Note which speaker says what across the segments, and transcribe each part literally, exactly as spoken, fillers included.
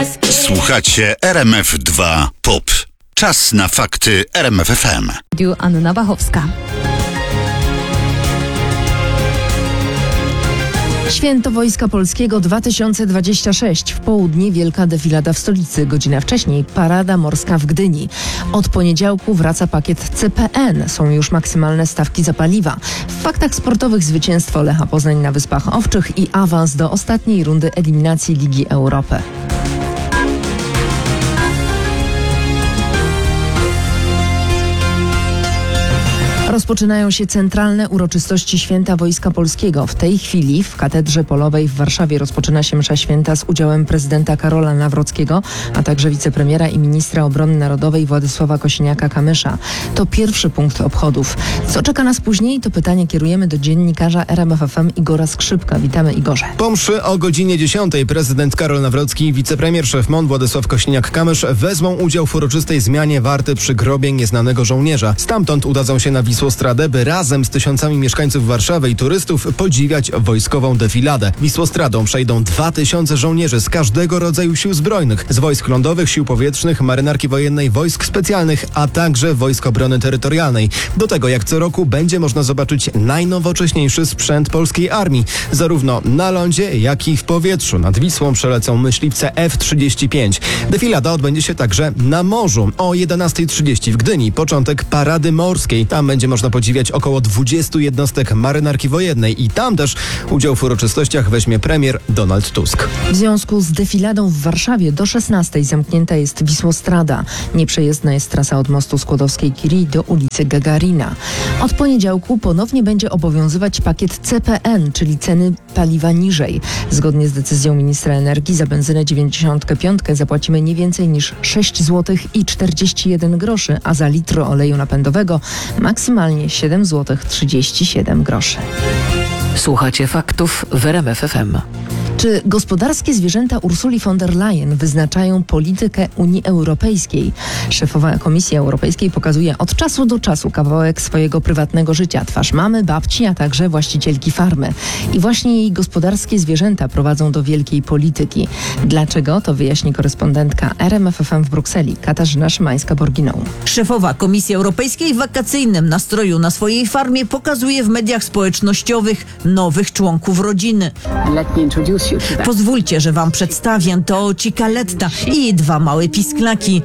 Speaker 1: Słuchacie R M F dwa Pop. Czas na fakty R M F F M.
Speaker 2: Anna Wachowska. Święto Wojska Polskiego dwa tysiące dwudziesty szósty. W południe wielka defilada w stolicy. Godzinę wcześniej parada morska w Gdyni. Od poniedziałku wraca pakiet C P N. Są już maksymalne stawki za paliwa. W faktach sportowych zwycięstwo Lecha Poznań na Wyspach Owczych i awans do ostatniej rundy eliminacji Ligi Europy. Rozpoczynają się centralne uroczystości Święta Wojska Polskiego. W tej chwili w Katedrze Polowej w Warszawie rozpoczyna się msza święta z udziałem prezydenta Karola Nawrockiego, a także wicepremiera i ministra obrony narodowej Władysława Kosiniaka-Kamysza. To pierwszy punkt obchodów. Co czeka nas później? To pytanie kierujemy do dziennikarza R M F F M Igora Skrzypka. Witamy, Igorze.
Speaker 3: Po mszy o godzinie dziesiątej prezydent Karol Nawrocki i wicepremier szef M O N Władysław Kosiniak-Kamysz wezmą udział w uroczystej zmianie warty przy grobie nieznanego żołnierza. Stamtąd udadzą się na Wisłostradę, by razem z tysiącami mieszkańców Warszawy i turystów podziwiać wojskową defiladę. Wisłostradą przejdą dwa tysiące żołnierzy z każdego rodzaju sił zbrojnych, z wojsk lądowych, sił powietrznych, marynarki wojennej, wojsk specjalnych, a także wojsk obrony terytorialnej. Do tego, jak co roku, będzie można zobaczyć najnowocześniejszy sprzęt polskiej armii. Zarówno na lądzie, jak i w powietrzu. Nad Wisłą przelecą myśliwce F trzydzieści pięć. Defilada odbędzie się także na morzu. O jedenastej trzydzieści w Gdyni początek parady morskiej. Tam będzie można podziwiać około dwudziestu jednostek marynarki wojennej i tam też udział w uroczystościach weźmie premier Donald Tusk.
Speaker 2: W związku z defiladą w Warszawie do szesnastej zamknięta jest Wisłostrada. Nieprzejezdna jest trasa od mostu Skłodowskiej-Curie do ulicy Gagarina. Od poniedziałku ponownie będzie obowiązywać pakiet C P N, czyli ceny paliwa niżej. Zgodnie z decyzją ministra energii za benzynę dziewięćdziesiąt pięć zapłacimy nie więcej niż sześć złotych i czterdzieści jeden groszy, a za litr oleju napędowego maksymalnie siedem złotych trzydzieści siedem groszy.
Speaker 4: Słuchacie faktów w R M F F M.
Speaker 2: Czy gospodarskie zwierzęta Ursuli von der Leyen wyznaczają politykę Unii Europejskiej? Szefowa Komisji Europejskiej pokazuje od czasu do czasu kawałek swojego prywatnego życia. Twarz mamy, babci, a także właścicielki farmy. I właśnie jej gospodarskie zwierzęta prowadzą do wielkiej polityki. Dlaczego? To wyjaśni korespondentka R M F F M w Brukseli, Katarzyna Szymańska-Borginą.
Speaker 5: Szefowa Komisji Europejskiej w wakacyjnym nastroju na swojej farmie pokazuje w mediach społecznościowych nowych członków rodziny. Pozwólcie, że wam przedstawię, to Cicaletta i dwa małe pisklaki,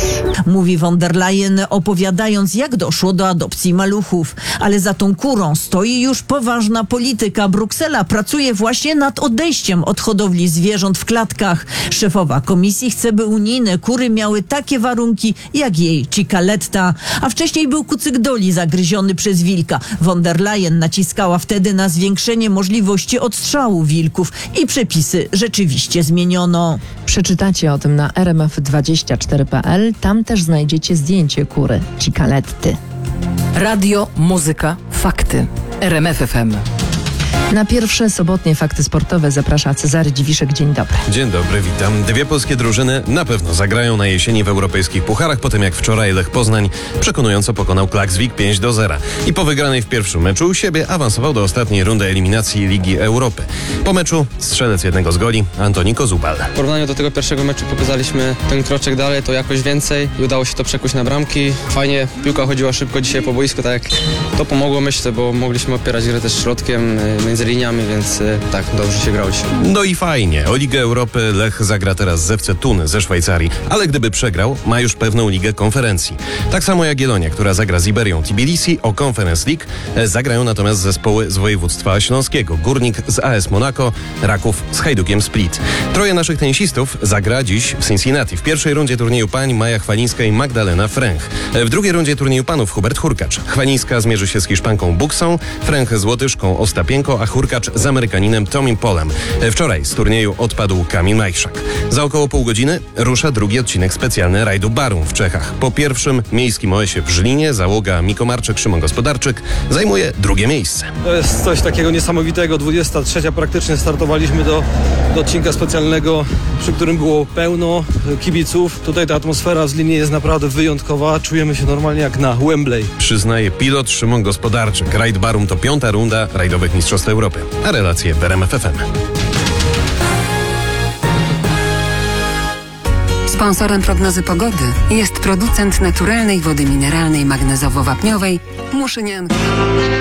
Speaker 5: mówi von der Leyen, opowiadając, jak doszło do adopcji maluchów. Ale za tą kurą stoi już poważna polityka. Bruksela pracuje właśnie nad odejściem od hodowli zwierząt w klatkach. Szefowa komisji chce, by unijne kury miały takie warunki, jak jej Cicaletta. A wcześniej był kucyk Doli zagryziony przez wilka. Von der Leyen naciskała wtedy na zwiększenie możliwości odstrzału wilków i przepisy rzeczywiście zmieniono.
Speaker 2: Przeczytacie o tym na R M F dwadzieścia cztery kropka p l. Tam też znajdziecie zdjęcie kury Cicaletty.
Speaker 4: Radio, muzyka, fakty. R M F F M.
Speaker 2: Na pierwsze sobotnie fakty sportowe zaprasza Cezary Dziwiszek. Dzień dobry.
Speaker 6: Dzień dobry, witam. Dwie polskie drużyny na pewno zagrają na jesieni w europejskich pucharach, po tym jak wczoraj Lech Poznań przekonująco pokonał Klaksvik pięć do zera. I po wygranej w pierwszym meczu u siebie awansował do ostatniej rundy eliminacji Ligi Europy. Po meczu strzelec jednego z goli Antoni Kozubal.
Speaker 7: W porównaniu do tego pierwszego meczu pokazaliśmy ten kroczek dalej, to jakoś więcej i udało się to przekuć na bramki. Fajnie, piłka chodziła szybko dzisiaj po boisku, tak jak to pomogło, myślę, bo mogliśmy opierać grę też środkiem, między liniami, więc tak, dobrze się grało dzisiaj.
Speaker 6: No i fajnie. O Ligę Europy Lech zagra teraz z F C Thun ze Szwajcarii, ale gdyby przegrał, ma już pewną ligę konferencji. Tak samo jak Jagiellonia, która zagra z Iberią Tbilisi o Conference League, zagrają natomiast zespoły z województwa śląskiego. Górnik z A S Monaco, Raków z Hajdukiem Split. Troje naszych tenisistów zagra dziś w Cincinnati. W pierwszej rundzie turnieju pań Maja Chwalińska i Magdalena Fręch. W drugiej rundzie turnieju panów Hubert Hurkacz. Chwalińska zmierzy się z Hiszpanką Buksą, Fręch z Łotyszką Ostapienko, a Hurkacz z Amerykaninem Tomim Polem. Wczoraj z turnieju odpadł Kamil Majszak. Za około pół godziny rusza drugi odcinek specjalny rajdu Barum w Czechach. Po pierwszym miejskim O S-ie w Żlinie załoga Miko Marczyk, Szymon Gospodarczyk zajmuje drugie miejsce.
Speaker 8: To jest coś takiego niesamowitego. dwudziesta trzecia praktycznie startowaliśmy do, do odcinka specjalnego, przy którym było pełno kibiców. Tutaj ta atmosfera z linii jest naprawdę wyjątkowa. Czujemy się normalnie jak na Wembley.
Speaker 6: Przyznaje pilot Szymon Gospodarczyk. Rajd Barum to piąta runda rajdowych Mistrzostw Europy. A relacje w R M F F M.
Speaker 9: Sponsorem prognozy pogody jest producent naturalnej wody mineralnej magnezowo-wapniowej Muszynianka.